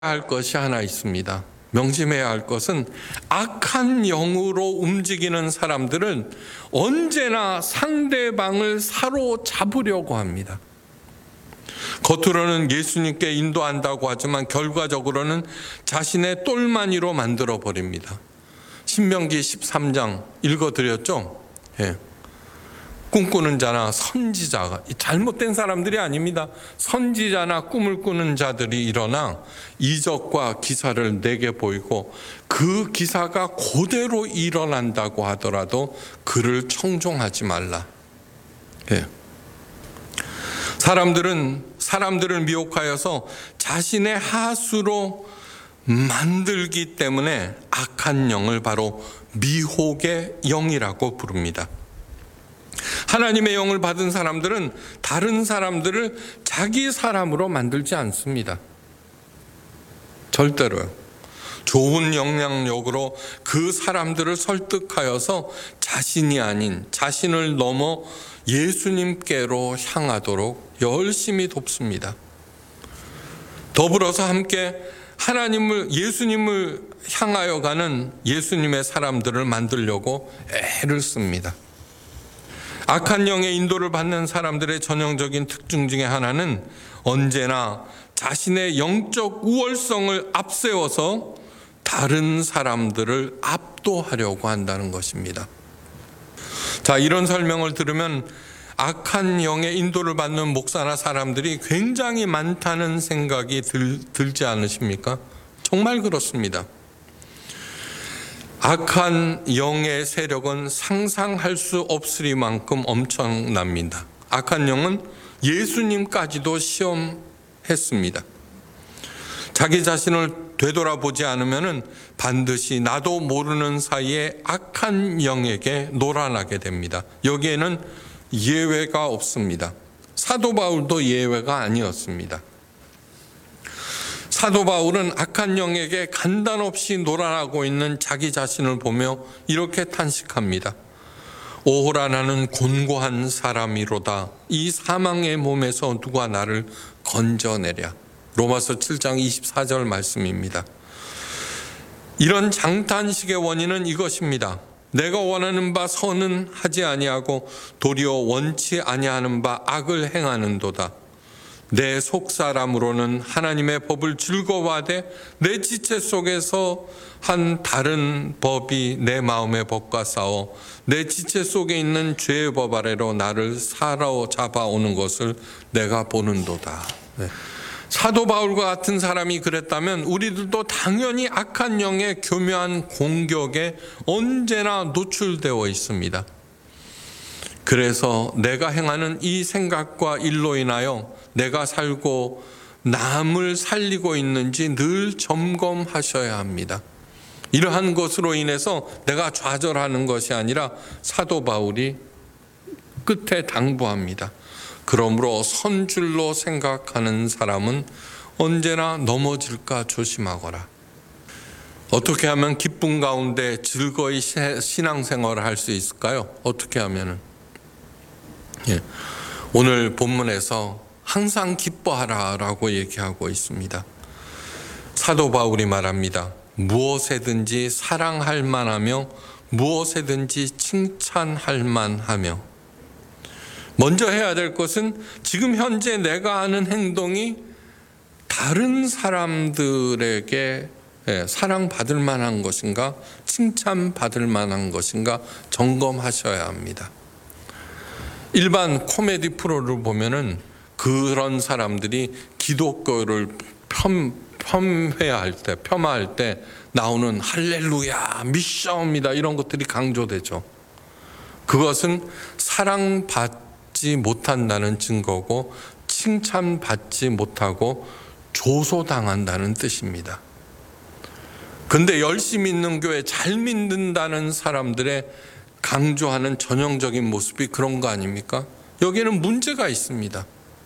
할 것이 하나 있습니다. 명심해야 할 것은 악한 영으로 움직이는 사람들은 언제나 상대방을 사로잡으려고 합니다. 겉으로는 예수님께 인도한다고 하지만 결과적으로는 자신의 똘마니로 만들어 버립니다. 신명기 13장 읽어드렸죠? 예. 꿈꾸는 자나 선지자가, 잘못된 사람들이 아닙니다. 선지자나 꿈을 꾸는 자들이 일어나 이적과 기사를 내게 보이고 그 기사가 그대로 일어난다고 하더라도 그를 청종하지 말라. 예. 사람들을 미혹하여서 자신의 하수로 만들기 때문에 악한 영을 바로 미혹의 영이라고 부릅니다. 하나님의 영을 받은 사람들은 다른 사람들을 자기 사람으로 만들지 않습니다. 절대로요. 좋은 영향력으로 그 사람들을 설득하여서 자신이 아닌 자신을 넘어 예수님께로 향하도록 열심히 돕습니다. 더불어서 함께 예수님을 향하여 가는 예수님의 사람들을 만들려고 애를 씁니다. 악한 영의 인도를 받는 사람들의 전형적인 특징 중에 하나는 언제나 자신의 영적 우월성을 앞세워서 다른 사람들을 압도하려고 한다는 것입니다. 자, 이런 설명을 들으면 악한 영의 인도를 받는 목사나 사람들이 굉장히 많다는 생각이 들지 않으십니까? 정말 그렇습니다. 악한 영의 세력은 상상할 수 없으리만큼 엄청납니다. 악한 영은 예수님까지도 시험했습니다. 자기 자신을 되돌아보지 않으면 반드시 나도 모르는 사이에 악한 영에게 놀아나게 됩니다. 여기에는 예외가 없습니다. 사도 바울도 예외가 아니었습니다. 사도 바울은 악한 영에게 간단없이 놀아나고 있는 자기 자신을 보며 이렇게 탄식합니다. 오호라, 나는 곤고한 사람이로다. 이 사망의 몸에서 누가 나를 건져내랴. 로마서 7장 24절 말씀입니다. 이런 장탄식의 원인은 이것입니다. 내가 원하는 바 선은 하지 아니하고 도리어 원치 아니하는 바 악을 행하는도다. 내 속사람으로는 하나님의 법을 즐거워하되 내 지체 속에서 한 다른 법이 내 마음의 법과 싸워 내 지체 속에 있는 죄의 법 아래로 나를 사로잡아오는 것을 내가 보는도다. 네. 사도 바울과 같은 사람이 그랬다면 우리들도 당연히 악한 영의 교묘한 공격에 언제나 노출되어 있습니다. 그래서 내가 행하는 이 생각과 일로 인하여 내가 살고 남을 살리고 있는지 늘 점검하셔야 합니다. 이러한 것으로 인해서 내가 좌절하는 것이 아니라 사도 바울이 끝에 당부합니다. 그러므로 선줄로 생각하는 사람은 언제나 넘어질까 조심하거라. 어떻게 하면 기쁨 가운데 즐거이 신앙생활을 할 수 있을까요? 어떻게 하면은? 오늘 본문에서 항상 기뻐하라 라고 얘기하고 있습니다. 사도 바울이 말합니다. 무엇에든지 사랑할 만하며 무엇에든지 칭찬할 만하며. 먼저 해야 될 것은 지금 현재 내가 하는 행동이 다른 사람들에게 사랑받을 만한 것인가, 칭찬받을 만한 것인가 점검하셔야 합니다. 일반 코미디 프로를 보면은 그런 사람들이 기독교를 폄하할 때 나오는 할렐루야, 미션입니다, 이런 것들이 강조되죠. 그것은 사랑받지 못한다는 증거고 칭찬받지 못하고 조소당한다는 뜻입니다. 근데 열심히 있는 교회, 잘 믿는다는 사람들의 강조하는 전형적인 모습이 그런 거 아닙니까? 여기에는 문제가 있습니다.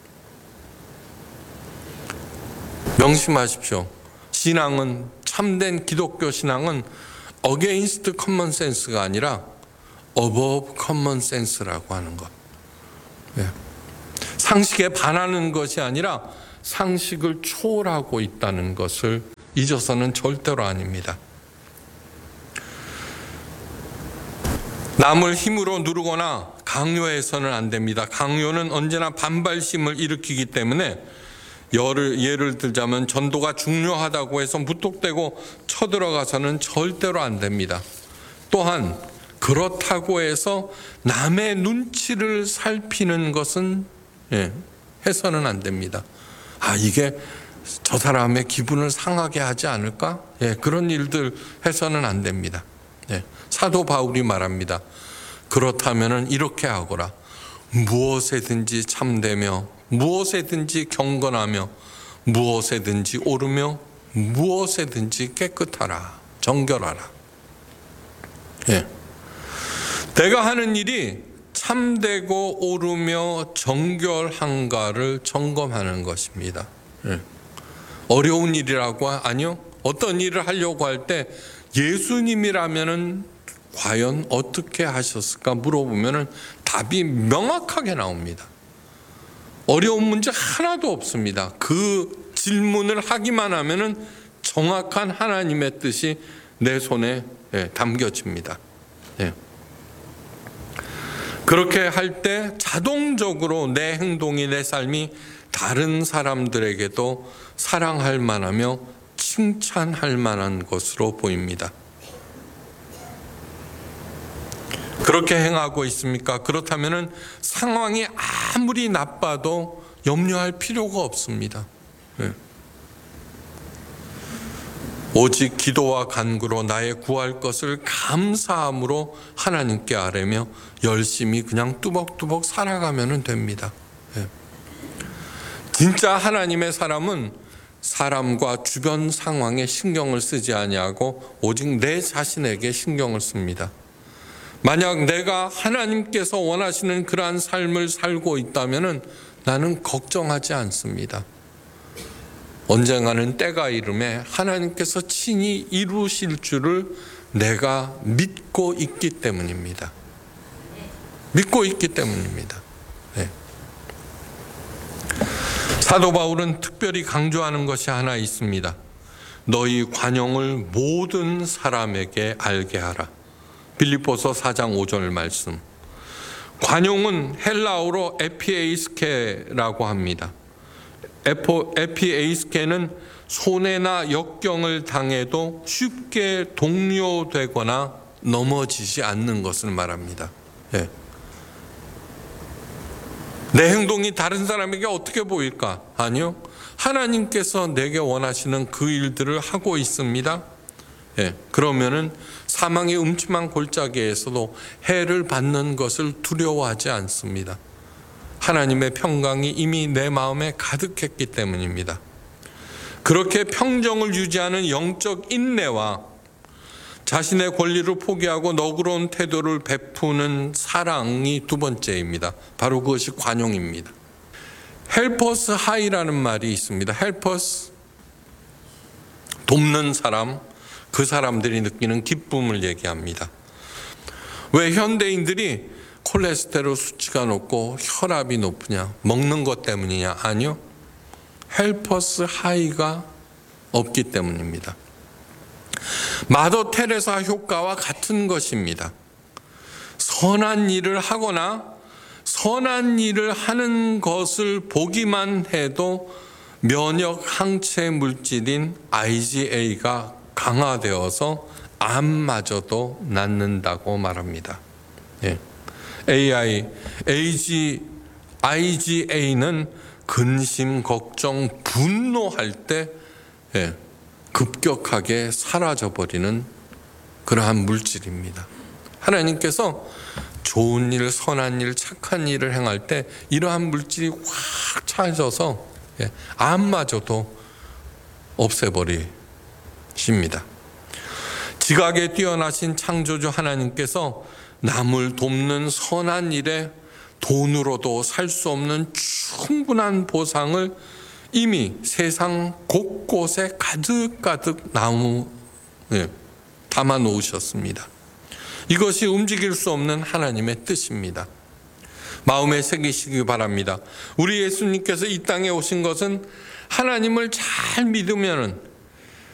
명심하십시오. 신앙은, 참된 기독교 신앙은 against common sense가 아니라 above common sense라고 하는 것. 상식에 반하는 것이 아니라 상식을 초월하고 있다는 것을 잊어서는 절대로 아닙니다. 남을 힘으로 누르거나 강요해서는 안 됩니다. 강요는 언제나 반발심을 일으키기 때문에 예를 들자면 전도가 중요하다고 해서 무턱대고 쳐들어가서는 절대로 안 됩니다. 또한 그렇다고 해서 남의 눈치를 살피는 것은 해서는 안 됩니다. 이게 저 사람의 기분을 상하게 하지 않을까? 그런 일들 해서는 안 됩니다. 사도 바울이 말합니다. 그렇다면 이렇게 하거라. 무엇에든지 참되며 무엇에든지 경건하며 무엇에든지 옳으며 무엇에든지 깨끗하라. 정결하라. 내가 하는 일이 참되고 옳으며 정결한가를 점검하는 것입니다. 어려운 일이라고 아니요. 어떤 일을 하려고 할 때 예수님이라면은 과연 어떻게 하셨을까 물어보면은 답이 명확하게 나옵니다. 어려운 문제 하나도 없습니다. 그 질문을 하기만 하면은 정확한 하나님의 뜻이 내 손에 담겨집니다. 그렇게 할 때 자동적으로 내 행동이, 내 삶이 다른 사람들에게도 사랑할 만하며 칭찬할 만한 것으로 보입니다. 그렇게 행하고 있습니까? 그렇다면 상황이 아무리 나빠도 염려할 필요가 없습니다. 오직 기도와 간구로 나의 구할 것을 감사함으로 하나님께 아뢰며 열심히 그냥 뚜벅뚜벅 살아가면 됩니다. 진짜 하나님의 사람은 사람과 주변 상황에 신경을 쓰지 아니하고 오직 내 자신에게 신경을 씁니다. 만약 내가 하나님께서 원하시는 그러한 삶을 살고 있다면 나는 걱정하지 않습니다. 언젠가는 때가 이름에 하나님께서 친히 이루실 줄을 내가 믿고 있기 때문입니다. 믿고 있기 때문입니다. 사도 바울은 특별히 강조하는 것이 하나 있습니다. 너희 관용을 모든 사람에게 알게 하라. 빌립보서 4장 5절 말씀. 관용은 헬라어로 에피에이스케라고 합니다. 에피에이스케는 손해나 역경을 당해도 쉽게 동요되거나 넘어지지 않는 것을 말합니다. 내 행동이 다른 사람에게 어떻게 보일까? 아니요. 하나님께서 내게 원하시는 그 일들을 하고 있습니다. 그러면은 사망의 음침한 골짜기에서도 해를 받는 것을 두려워하지 않습니다. 하나님의 평강이 이미 내 마음에 가득했기 때문입니다. 그렇게 평정을 유지하는 영적 인내와 자신의 권리를 포기하고 너그러운 태도를 베푸는 사랑이 두 번째입니다. 바로 그것이 관용입니다. 헬퍼스 하이라는 말이 있습니다. 헬퍼스, 돕는 사람, 그 사람들이 느끼는 기쁨을 얘기합니다. 왜 현대인들이 콜레스테롤 수치가 높고 혈압이 높으냐? 먹는 것 때문이냐? 아니요. 헬퍼스 하이가 없기 때문입니다. 마더 테레사 효과와 같은 것입니다. 선한 일을 하거나 선한 일을 하는 것을 보기만 해도 면역 항체 물질인 IgA가 강화되어서 암마저도 낫는다고 말합니다. IgA는 근심, 걱정, 분노할 때 급격하게 사라져버리는 그러한 물질입니다. 하나님께서 좋은 일, 선한 일, 착한 일을 행할 때 이러한 물질이 확 차져서 암마저도 없애버리십니다. 지각에 뛰어나신 창조주 하나님께서 남을 돕는 선한 일에 돈으로도 살 수 없는 충분한 보상을 이미 세상 곳곳에 가득가득 담아 놓으셨습니다. 이것이 움직일 수 없는 하나님의 뜻입니다. 마음에 새기시기 바랍니다. 우리 예수님께서 이 땅에 오신 것은 하나님을 잘 믿으면은